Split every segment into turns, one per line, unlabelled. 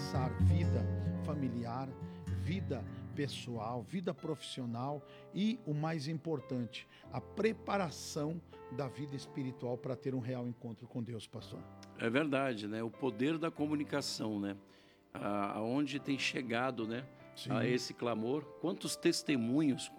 alcançar vida familiar, vida pessoal, vida profissional e, o mais importante, a preparação da vida espiritual para ter um real encontro com Deus, pastor.
É verdade, né? O poder da comunicação, né? Aonde tem chegado, né? Sim. A esse clamor. Quantos testemunhos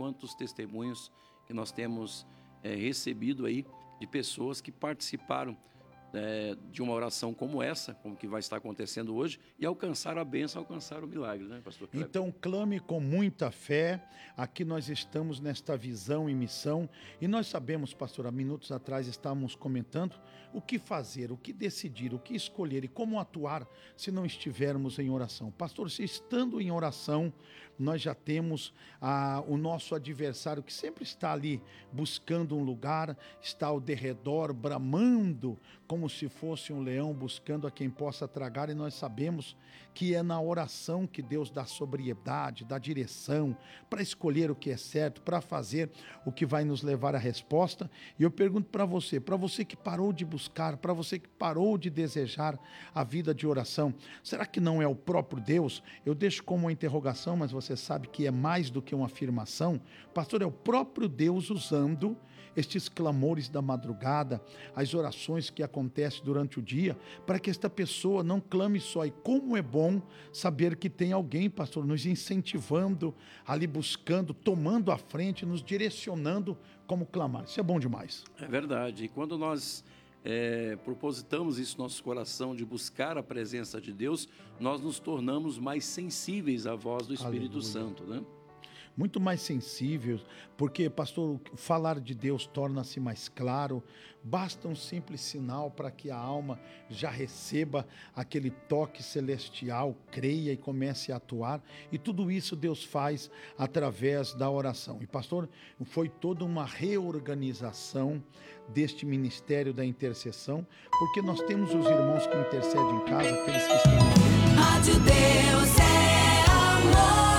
que nós temos recebido aí de pessoas que participaram de uma oração como essa, como que vai estar acontecendo hoje, e alcançar a bênção, alcançar o milagre, né, pastor Kleber?
Então clame com muita fé. Aqui nós estamos nesta visão e missão, e nós sabemos, pastor, há minutos atrás estávamos comentando o que fazer, o que decidir, o que escolher e como atuar se não estivermos em oração. Pastor, se estando em oração, nós já temos o nosso adversário que sempre está ali buscando um lugar, está ao derredor, bramando como se fosse um leão buscando a quem possa tragar, e nós sabemos que é na oração que Deus dá sobriedade, dá direção para escolher o que é certo, para fazer o que vai nos levar à resposta. E eu pergunto para você que parou de buscar, para você que parou de desejar a vida de oração, será que não é o próprio Deus? Eu deixo como uma interrogação, mas você sabe que é mais do que uma afirmação. Pastor, é o próprio Deus usando estes clamores da madrugada, as orações que acontecem durante o dia, para que esta pessoa não clame só. E como é bom saber que tem alguém, pastor, nos incentivando, ali buscando, tomando a frente, nos direcionando como clamar. Isso é bom demais.
É verdade. E quando nós propositamos isso no nosso coração, de buscar a presença de Deus, nós nos tornamos mais sensíveis à voz do Espírito
Aleluia.
Santo, né?
Muito mais sensíveis, porque, pastor, falar de Deus torna-se mais claro. Basta um simples sinal para que a alma já receba aquele toque celestial, creia e comece a atuar. E tudo isso Deus faz através da oração. E, pastor, foi toda uma reorganização deste ministério da intercessão, porque nós temos os irmãos que intercedem em casa, aqueles que estão aqui.
Rádio Deus é amor.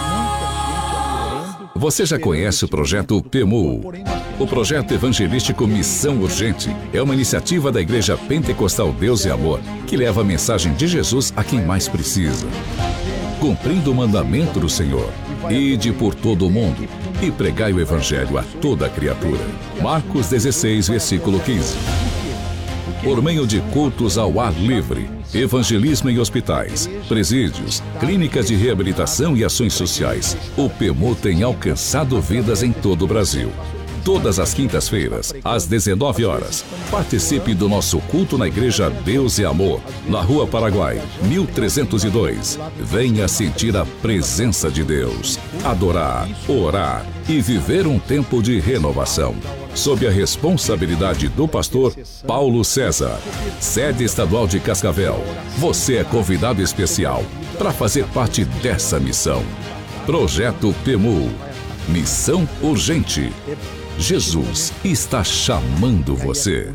Você já conhece o projeto PEMU? O projeto evangelístico Missão Urgente é uma iniciativa da Igreja Pentecostal Deus e Amor, que leva a mensagem de Jesus a quem mais precisa. Cumprindo o mandamento do Senhor, ide por todo o mundo e pregai o evangelho a toda criatura. Marcos 16, versículo 15. Por meio de cultos ao ar livre, evangelismo em hospitais, presídios, clínicas de reabilitação e ações sociais, o PEMU tem alcançado vidas em todo o Brasil. Todas as quintas-feiras, às 19 horas, participe do nosso culto na Igreja Deus e Amor, na Rua Paraguai, 1302. Venha sentir a presença de Deus, adorar, orar e viver um tempo de renovação. Sob a responsabilidade do pastor Paulo César, sede estadual de Cascavel. Você é convidado especial para fazer parte dessa missão. Projeto PEMU. Missão urgente. Jesus está chamando você.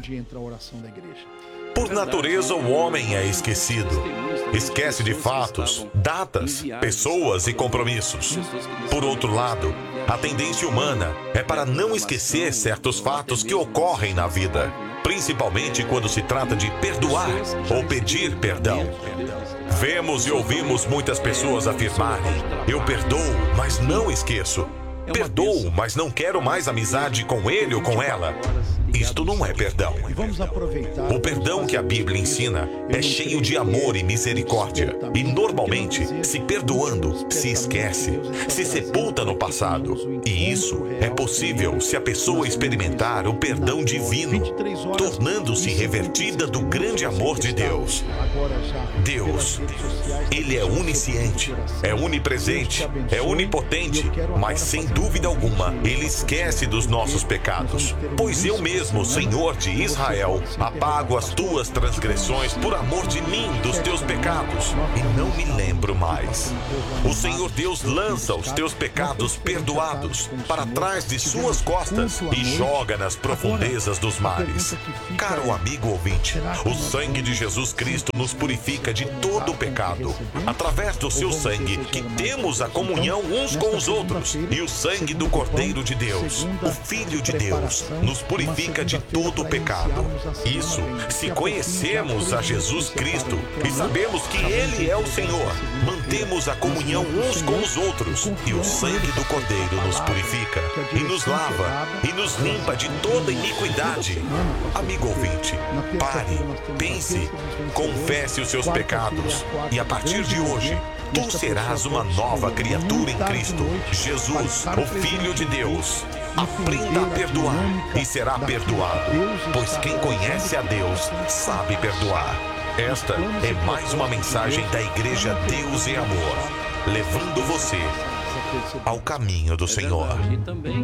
Por natureza, o homem é esquecido. Esquece de fatos, datas, pessoas e compromissos. Por outro lado, a tendência humana é para não esquecer certos fatos que ocorrem na vida, principalmente quando se trata de perdoar ou pedir perdão. Vemos e ouvimos muitas pessoas afirmarem: eu perdoo, mas não esqueço. Perdoo, mas não quero mais amizade com ele ou com ela. Isto não é perdão. O perdão que a Bíblia ensina é cheio de amor e misericórdia. E normalmente, se perdoando, se esquece, se sepulta no passado. E isso é possível se a pessoa experimentar o perdão divino, tornando-se revertida do grande amor de Deus. Deus, Ele é onisciente, é onipresente, é onipotente, mas sem dúvida alguma, Ele esquece dos nossos pecados. Pois eu mesmo, Senhor de Israel, apago as tuas transgressões por amor de mim, dos teus pecados, e não me lembro mais. O Senhor Deus lança os teus pecados perdoados para trás de suas costas e joga nas profundezas dos mares. Caro amigo ouvinte, o sangue de Jesus Cristo nos purifica de todo o pecado. Através do seu sangue que temos a comunhão uns com os outros, e o sangue do Cordeiro de Deus, o Filho de Deus, nos purifica de todo o pecado. Isso, se conhecemos a Jesus Cristo e sabemos sabemos que Ele é o Senhor, mantemos a comunhão uns com os outros, e o sangue do Cordeiro nos purifica, e nos lava, e nos limpa de toda iniquidade. Amigo ouvinte, pare, pense, confesse os seus pecados, e a partir de hoje, tu serás uma nova criatura em Cristo Jesus, o Filho de Deus. Aprenda a perdoar e será perdoado, pois quem conhece a Deus sabe perdoar. Esta é mais uma mensagem da Igreja Deus e Amor, levando você ao caminho do Senhor.
E também